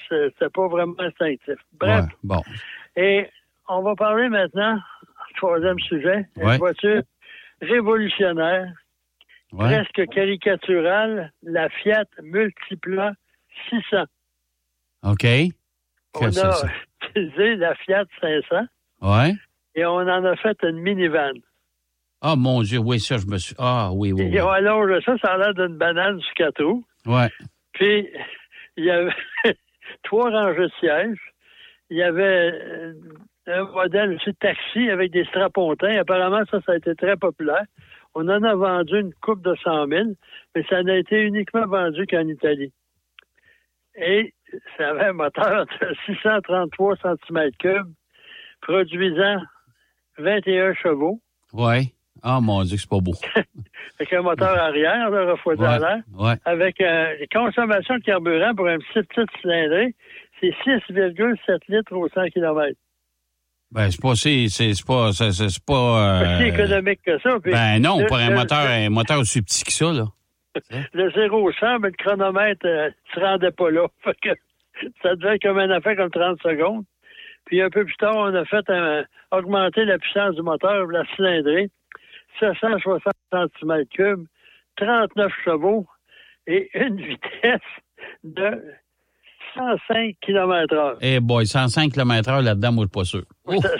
c'était pas vraiment instinctif. Bref. Ouais, bon. Et on va parler maintenant, troisième sujet, une voiture révolutionnaire, presque caricaturale, la Fiat Multipla 600. OK. On a utilisé la Fiat 500. Ouais. Et on en a fait une minivan. Ah, mon Dieu, oui, ça, je me suis... Ah, oui. Et on allonge ça a l'air d'une banane sur 4 roues. Ouais. Puis, il y avait 3 rangées de sièges. Il y avait un modèle aussi de taxi avec des strapontins. Apparemment, ça a été très populaire. On en a vendu une coupe de 100 000, mais ça n'a été uniquement vendu qu'en Italie. Et ça avait un moteur de 633 cm3, produisant 21 chevaux. Oui. Ah, mon Dieu, c'est pas beau. Avec un moteur arrière, là, refroidi à l'air. Ouais. Avec une consommation de carburant pour un petit cylindré, c'est 6,7 litres au 100 km. Ben, c'est pas si économique que ça. Puis ben non, pour un moteur aussi petit que ça, là. Le 0-100, mais le chronomètre ne se rendait pas là. Fait que ça devait être comme un affaire comme 30 secondes. Puis un peu plus tard, on a fait augmenter la puissance du moteur, la cylindrée, 760 cm3, 39 chevaux et une vitesse de 105 km/h. Eh boy, 105 km/h là-dedans, moi, je suis pas sûr.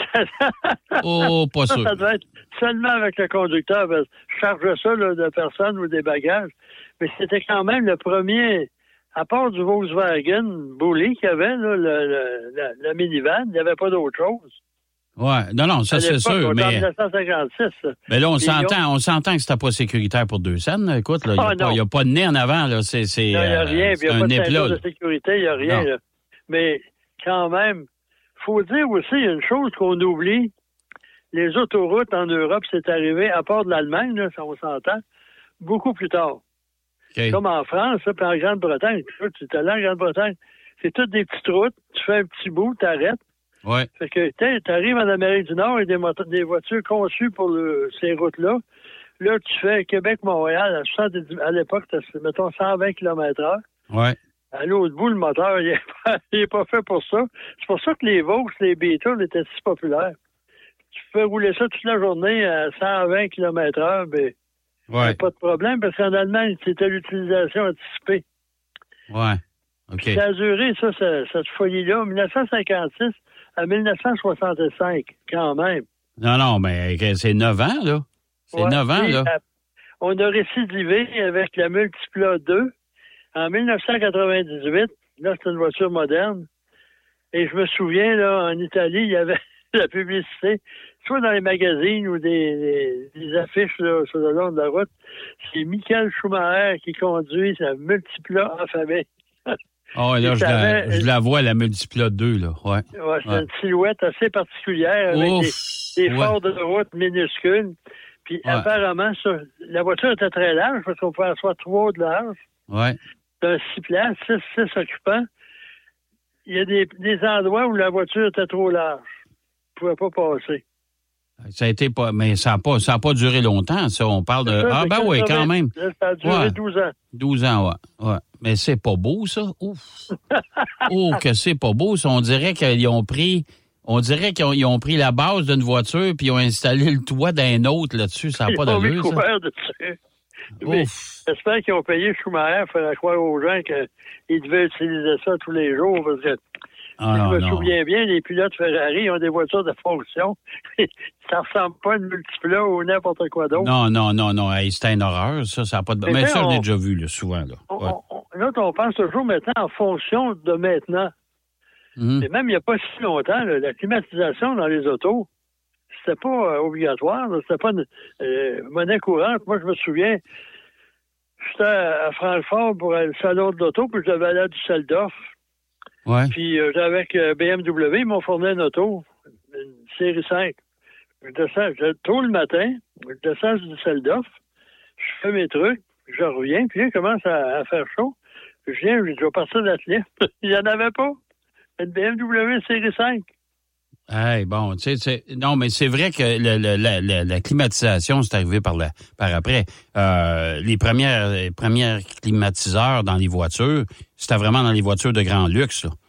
Pas sûr. Ça doit être seulement avec le conducteur. Parce que je charge ça là, de personnes ou des bagages. Mais c'était quand même le premier, à part du Volkswagen Bulli qu'il y avait, là, la minivan, il n'y avait pas d'autre chose. Ouais, non, ça c'est sûr, mais... En 1956. Mais là, on s'entend que c'était pas sécuritaire pour 2 cents. Écoute, là, il n'y a pas de nez en avant, là. Il n'y a rien, puis il n'y a pas de ceinture de sécurité, il n'y a rien, là. Mais quand même, faut dire aussi une chose qu'on oublie. Les autoroutes en Europe, c'est arrivé, à part de l'Allemagne, là, ça on s'entend, beaucoup plus tard. Okay. Comme en France, puis en Grande-Bretagne. Tu es allé en Grande-Bretagne, c'est toutes des petites routes, tu fais un petit bout, t'arrêtes. Ouais. Fait que tu arrives en Amérique du Nord et des voitures conçues pour ces routes-là. Là, tu fais Québec-Montréal, à l'époque, mettons 120 km/h. Ouais. À l'autre bout, le moteur, il est pas fait pour ça. C'est pour ça que les Vaux, les Beetles étaient si populaires. Tu peux rouler ça toute la journée à 120 km/h, mais pas de problème, parce qu'en Allemagne, c'était l'utilisation anticipée. Ouais. OK. Ça a duré, cette folie-là, 1956 à 1965, quand même. Non, mais c'est 9 ans, là. C'est 9 ans, là. On a récidivé avec la Multipla 2 en 1998. Là, c'est une voiture moderne. Et je me souviens, là, en Italie, il y avait la publicité, soit dans les magazines ou des affiches là, sur le long de la route. C'est Michael Schumacher qui conduit sa Multipla affamée. Ah, là, je la vois, la Multipla 2, là. Ouais, c'est une silhouette assez particulière avec des phares de route minuscules. Puis apparemment, la voiture était très large parce qu'on pouvait asseoir 3 de large. Ouais. C'est un 6 places, 6 occupants. Il y a des endroits où la voiture était trop large. On ne pouvait pas passer. Ça a été mais ça n'a pas duré longtemps, ça. On parle de... Ça, oui, quand même. Ça a duré 12 ans. 12 ans, ouais. Mais c'est pas beau, ça. Ouf. Que c'est pas beau, ça. On dirait qu'ils ont pris la base d'une voiture puis ils ont installé le toit d'un autre là-dessus. Ça n'a pas d'allure, ça. Mais j'espère qu'ils ont payé Schumacher pour faire croire aux gens qu'ils devaient utiliser ça tous les jours parce que je me souviens bien, les pilotes Ferrari ont des voitures de fonction. Ça ressemble pas à une Multipla ou n'importe quoi d'autre. Non. Hey, c'était une horreur, ça n'a pas de... Mais ça, je l'ai déjà vu, là, souvent. Là. Là, on pense toujours maintenant en fonction de maintenant. Et même il n'y a pas si longtemps, là, la climatisation dans les autos, c'était pas obligatoire. Là, c'était pas une monnaie courante. Moi, je me souviens, j'étais à Francfort pour le salon de l'auto, puis je devais aller à Düsseldorf. Ouais. Puis j'étais avec BMW, ils m'ont fourni une auto, une série 5. Je tôt le matin, je descends du Düsseldorf, je fais mes trucs, je reviens, puis il commence à faire chaud. Puis je viens, je vais partir de l'atelier. Il n'y en avait pas. Une BMW série 5. Hey, bon, tu sais, non, mais c'est vrai que la climatisation, c'est arrivé par après. Les premières climatiseurs dans les voitures, c'était vraiment dans les voitures de grand luxe, là.